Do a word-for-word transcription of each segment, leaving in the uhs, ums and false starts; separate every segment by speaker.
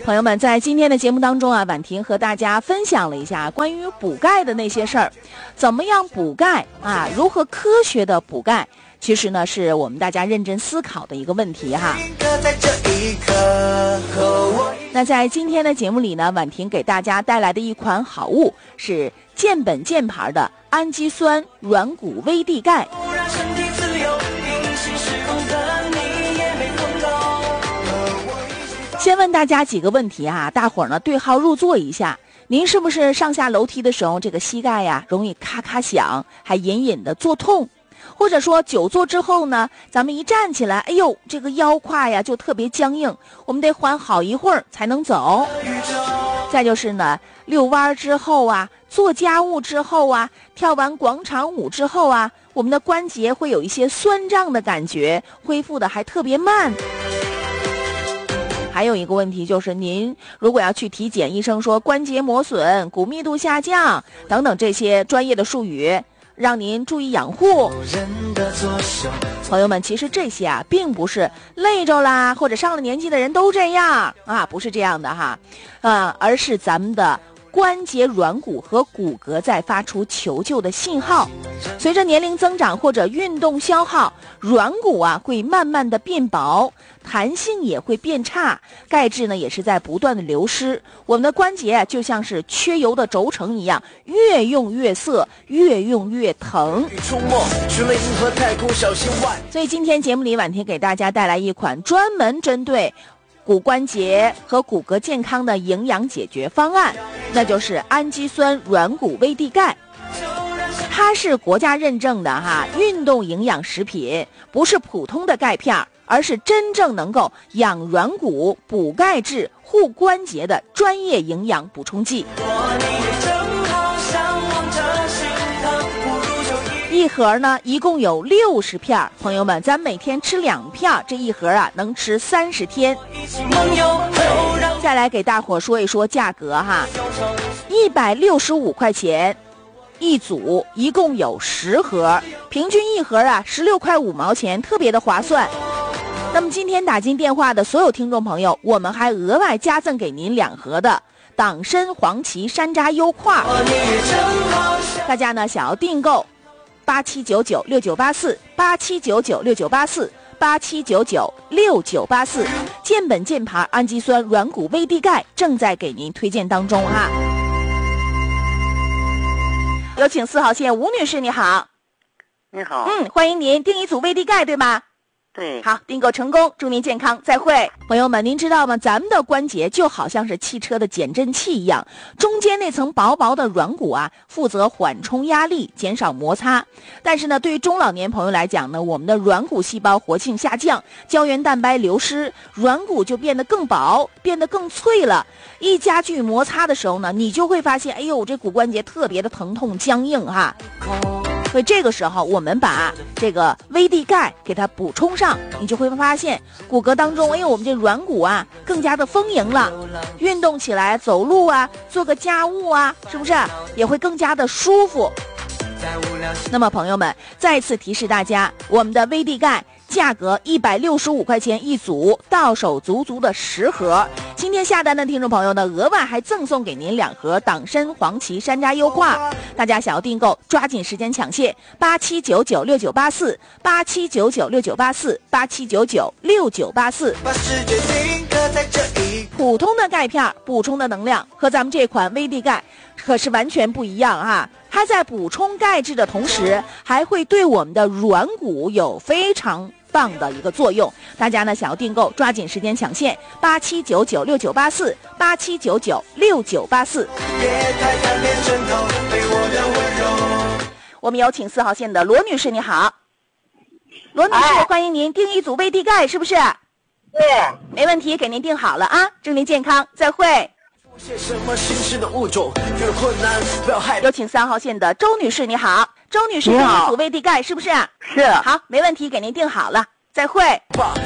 Speaker 1: 朋友们，在今天的节目当中啊，婉婷和大家分享了一下关于补钙的那些事儿，怎么样补钙啊？如何科学的补钙？其实呢，是我们大家认真思考的一个问题哈。那在今天的节目里呢，婉婷给大家带来的一款好物是健本健牌的氨基酸软骨微地钙。先问大家几个问题啊，大伙儿呢对号入座一下。您是不是上下楼梯的时候，这个膝盖呀容易咔咔响，还隐隐的作痛？或者说久坐之后呢，咱们一站起来，哎呦，这个腰胯呀就特别僵硬，我们得缓好一会儿才能走。再就是呢，遛弯之后啊，做家务之后啊，跳完广场舞之后啊，我们的关节会有一些酸胀的感觉，恢复的还特别慢。还有一个问题就是，您如果要去体检，医生说关节磨损、骨密度下降等等这些专业的术语，让您注意养护。朋友们，其实这些啊，并不是累着啦，或者上了年纪的人都这样啊，不是这样的哈，啊，而是咱们的关节软骨和骨骼在发出求救的信号。随着年龄增长或者运动消耗，软骨啊会慢慢的变薄，弹性也会变差，钙质呢也是在不断的流失。我们的关节就像是缺油的轴承一样，越用越涩，越用越疼。所以今天节目里，婉婷给大家带来一款专门针对骨关节和骨骼健康的营养解决方案，那就是氨基酸软骨微地钙。它是国家认证的哈运动营养食品，不是普通的钙片，而是真正能够养软骨、补钙质、护关节的专业营养补充剂。一盒呢一共有六十片，朋友们，咱每天吃两片，这一盒啊能吃三十天。再来给大伙说一说价格哈，一百六十五块钱一组，一共有十盒，平均一盒啊十六块五毛钱，特别的划算。那么今天打进电话的所有听众朋友，我们还额外加赠给您两盒的党参黄芪山楂优块。大家呢想要订购，八七九九六九八四八七九九六九八四八七九九六九八四，健本健牌氨基酸软骨微地钙正在给您推荐当中哈。有请四号线吴女士，你好。
Speaker 2: 你好。
Speaker 1: 嗯，欢迎您订一组微地钙，对吗？
Speaker 2: 对。
Speaker 1: 好，订购成功，祝您健康，再会。朋友们，您知道吗？咱们的关节就好像是汽车的减震器一样，中间那层薄薄的软骨啊，负责缓冲压力，减少摩擦。但是呢，对于中老年朋友来讲呢，我们的软骨细胞活性下降，胶原蛋白流失，软骨就变得更薄，变得更脆了。一加剧摩擦的时候呢，你就会发现，哎呦，这骨关节特别的疼痛僵硬哈。所以这个时候我们把这个微地钙给它补充上，你就会发现骨骼当中，哎呦，我们这软骨啊更加的丰盈了，运动起来走路啊，做个家务啊，是不是也会更加的舒服？那么朋友们，再次提示大家，我们的微地钙价格一百六十五块钱一组，到手足足的十盒。今天下单的听众朋友呢，额外还赠送给您两盒党参黄芪山楂优块。大家想要订购，抓紧时间抢现，八七九九六九八四八七九九六九八四八七九九六九八四。普通的钙片补充的能量和咱们这款微地钙可是完全不一样啊！它在补充钙质的同时，还会对我们的软骨有非常棒的一个作用。大家呢想要订购，抓紧时间抢现，八七九九六九八四八七九九六九八四。我们有请四号线的罗女士，你好。罗女士，哎、欢迎您订一组微地钙，是不是？
Speaker 2: 对，
Speaker 1: 没问题，给您订好了啊！祝您健康，再会。有请三号线的周女士，你好。周女士，订一组微地钙，是不是？
Speaker 2: 是。
Speaker 1: 好，没问题，给您订好了，再会。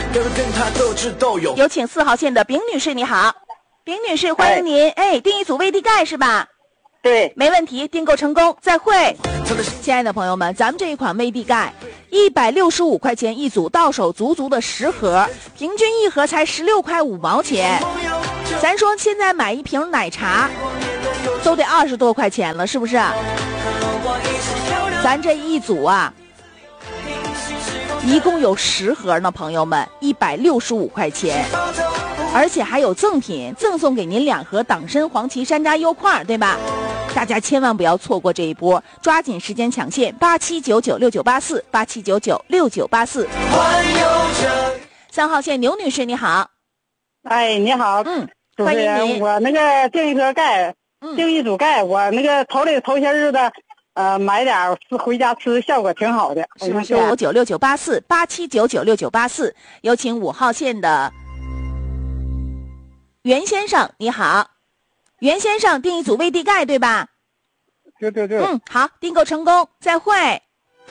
Speaker 1: 有请四号线的丙女士，你好。丙女士，欢迎您。哎，哎订一组微地钙是吧？
Speaker 2: 对，
Speaker 1: 没问题，订购成功，再会。亲爱的朋友们，咱们这一款微地钙一百六十五块钱一组，到手足足的十盒，平均一盒才十六块五毛钱。 咱说现在买一瓶奶茶都得二十多块钱了，是不是？咱这一组啊，一共有十盒呢，朋友们，一百六十五块钱，而且还有赠品，赠送给您两盒党参黄芪山楂优块，对吧？大家千万不要错过这一波，抓紧时间抢线，八七九九六九八四，八七九九六九八四。三号线牛女士，你好。
Speaker 2: 哎，你好，
Speaker 1: 嗯，
Speaker 2: 主持人，我那个订一盒钙，
Speaker 1: 嗯、
Speaker 2: 订一组钙，我那个头里头些日子，呃，买点回家吃，效果挺好的，
Speaker 1: 是不是？九九六九八四，八七九九六九八四，有请五号线的袁先生，你好，袁先生订一组威地钙，对吧？
Speaker 2: 对对对。
Speaker 1: 嗯，好，订购成功，再会。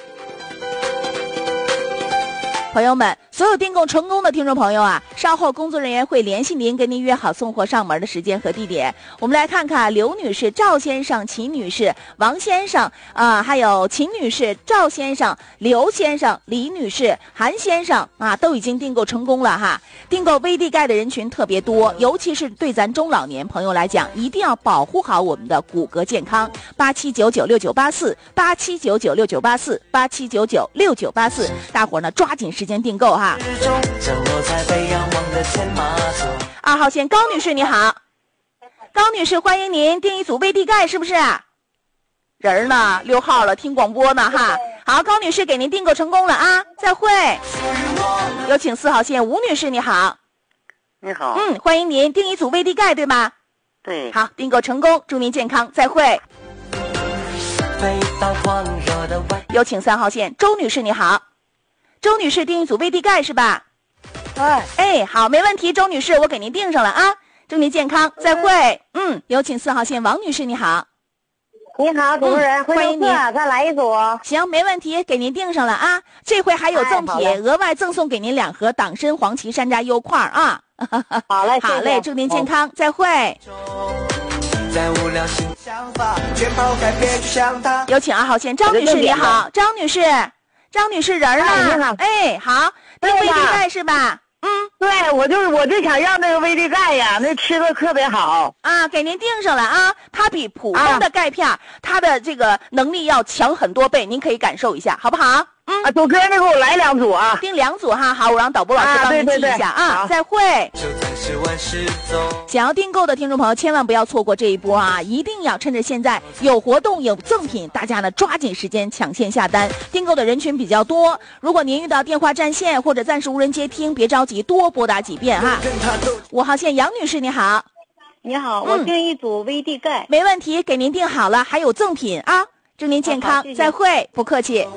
Speaker 1: 朋友们，所有订购成功的听众朋友啊，稍后工作人员会联系您，跟您约好送货上门的时间和地点。我们来看看刘女士、赵先生、秦女士、王先生啊、呃，还有秦女士、赵先生、刘先生、李女士、韩先生啊，都已经订购成功了哈。订购威地钙的人群特别多，尤其是对咱中老年朋友来讲，一定要保护好我们的骨骼健康。八七九九六九八四，八七九九六九八四，八七九九六九八四，大伙儿呢抓紧时间订购哈。二号线高女士你好，高女士欢迎您订一组威地钙，是不是？人呢？六号了，听广播呢哈。好，高女士给您订购成功了啊，再会。有请四号线吴女士你好。
Speaker 2: 你好。
Speaker 1: 嗯，欢迎您订一组威地钙，对吧？
Speaker 2: 对。
Speaker 1: 好，订购成功，祝您健康，再会。有请三号线周女士你好。周女士订一组威地钙是吧？
Speaker 2: 哎
Speaker 1: 哎，好，没问题，周女士，我给您订上了啊，祝您健康，再会。嗯，有请四号线王女士，你好。
Speaker 3: 你好，主持人，
Speaker 1: 嗯、欢迎您，
Speaker 3: 再来一组。
Speaker 1: 行，没问题，给您订上了啊，这回还有赠品，
Speaker 3: 哎、
Speaker 1: 额外赠送给您两盒党参黄芪山楂优块啊。
Speaker 3: 好嘞，
Speaker 1: 好嘞，祝您健康，再会。有请二号线张女士，你好，张女士。张女士人呢？哎，哎好，订威地钙是吧？嗯，
Speaker 3: 对，我就我就想要那个威地钙呀，那吃的特别好
Speaker 1: 啊，给您订上了啊。它比普通的钙片、啊，它的这个能力要强很多倍，您可以感受一下，好不好？嗯，
Speaker 3: 啊，主持人，你给我来两组啊，
Speaker 1: 订两组哈。好，我让导播老师帮您记一下啊。
Speaker 3: 啊
Speaker 1: 再会。想要订购的听众朋友，千万不要错过这一波啊！一定要趁着现在有活动有赠品，大家呢抓紧时间抢线下单。订购的人群比较多，如果您遇到电话占线或者暂时无人接听，别着急，多拨打几遍哈。五号线杨女士，你好。
Speaker 3: 你好，我订一组威地钙、
Speaker 1: 嗯。没问题，给您订好了，还有赠品啊！祝您健康，
Speaker 3: 谢谢
Speaker 1: 再会，不客气。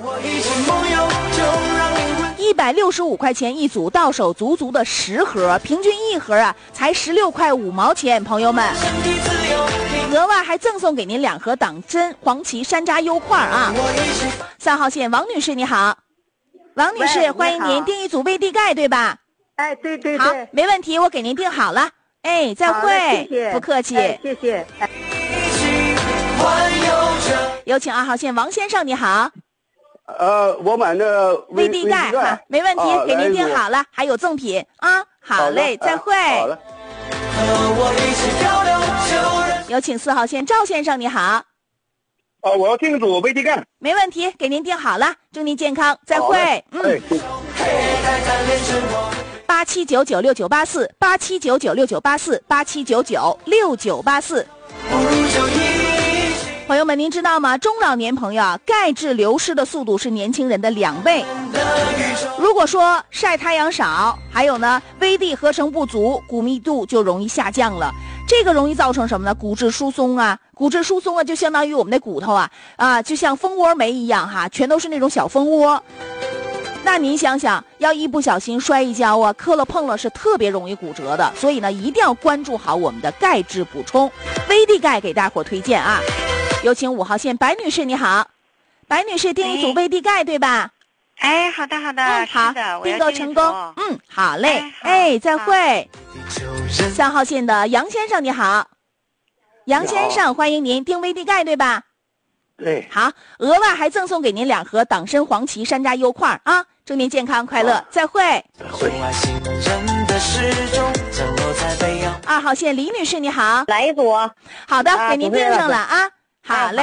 Speaker 1: 一百六十五块钱一组，到手足足的十盒，平均一盒啊才十六块五毛钱，朋友们。额外还赠送给您两盒党参黄芪山楂优块啊。三号线王女士你好，王女士欢迎您订一组威地钙，对吧？
Speaker 3: 哎，对对对，
Speaker 1: 好，没问题，我给您订好了。哎，再会，
Speaker 3: 谢谢，
Speaker 1: 不客气，
Speaker 3: 哎、谢谢。哎
Speaker 1: 有请二号线王先生，你好。
Speaker 4: 呃，我买那
Speaker 1: 威地钙哈，没问题，啊、给您订好了，还有赠品啊。好嘞，再会。
Speaker 4: 好了。
Speaker 1: 有请四号线赵先生，你好。
Speaker 4: 呃，我要订组威地钙。
Speaker 1: 没问题，给您订好了，祝您健康，再会。嗯。八七九九六九八四，八七九九六九八四，八七九九六九八四。朋友们，您知道吗？中老年朋友啊，钙质流失的速度是年轻人的两倍。如果说晒太阳少，还有呢，微地合成不足，骨密度就容易下降了。这个容易造成什么呢？骨质疏松啊，骨质疏松啊，就相当于我们的骨头啊啊，就像蜂窝煤一样哈，全都是那种小蜂窝。那您想想，要一不小心摔一跤啊，磕了碰了是特别容易骨折的。所以呢，一定要关注好我们的钙质补充。威地钙给大伙推荐啊。有请五号线白女士，你好，白女士订一组威地钙，对吧？
Speaker 5: 哎，好的好的，
Speaker 1: 嗯，好，订购成功。嗯，好嘞，
Speaker 5: 哎，
Speaker 1: 哎再会。三号线的杨先生，你好，杨先生，欢迎您订威地钙，对吧？
Speaker 4: 对。
Speaker 1: 好，额外还赠送给您两盒党参黄芪山楂优块啊，祝您健康快乐，再会。再会。 二号线李女士你好，
Speaker 3: 来一组。
Speaker 1: 好的，
Speaker 3: 啊
Speaker 1: 给您订上了啊，好嘞。